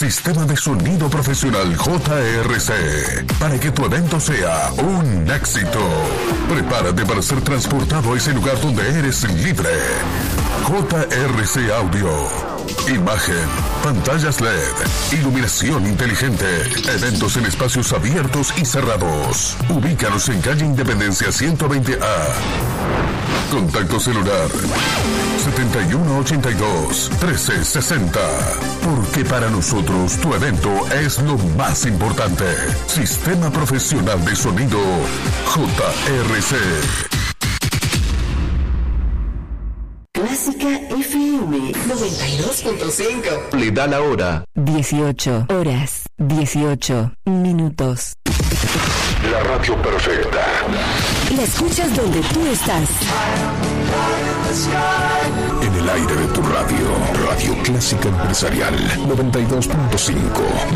Sistema de sonido profesional JRC, para que tu evento sea un éxito. Prepárate para ser transportado a ese lugar donde eres libre. JRC Audio. Imagen, pantallas LED, iluminación inteligente, eventos en espacios abiertos y cerrados. Ubícanos en calle Independencia 120A. Contacto celular 7182-1360. Porque para nosotros tu evento es lo más importante. Sistema Profesional de Sonido JRC. Clásica FM 92.5. Le da la hora. 18 horas, 18 minutos. La radio perfecta. La escuchas donde tú estás. En el aire de tu radio. Radio Clásica Empresarial 92.5.